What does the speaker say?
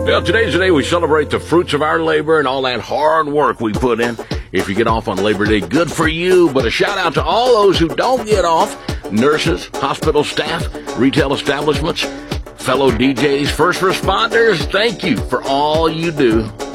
Well, today's the day we celebrate the fruits of our labor and all that hard work we put in. If you get off on Labor Day, good for you. But a shout out to all those who don't get off. Nurses, hospital staff, retail establishments, fellow DJs, first responders. Thank you for all you do.